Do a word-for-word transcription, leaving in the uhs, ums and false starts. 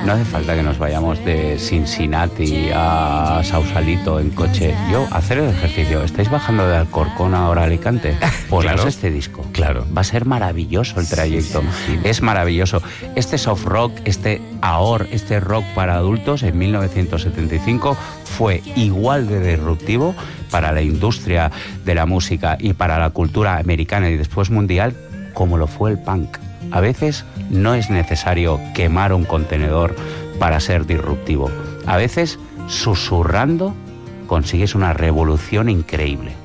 No hace falta que nos vayamos de Cincinnati a Sausalito en coche. Yo, hacer el ejercicio. ¿Estáis bajando de Alcorcón ahora a Alicante? Pues claro, este disco. Claro. Va a ser maravilloso el trayecto. Sí, sí. Es maravilloso. Este soft rock, este ahora, este rock para adultos en mil novecientos setenta y cinco fue igual de disruptivo para la industria de la música y para la cultura americana y después mundial como lo fue el punk. A veces no es necesario quemar un contenedor para ser disruptivo. A veces, susurrando, consigues una revolución increíble.